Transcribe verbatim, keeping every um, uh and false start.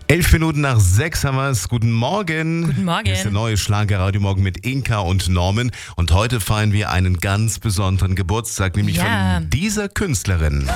Elf Minuten nach sechs haben wir es. Guten Morgen. Guten Morgen. Hier ist der neue Schlager Radio Morgen mit Inka und Norman. Und heute feiern wir einen ganz besonderen Geburtstag, nämlich Ja. von dieser Künstlerin.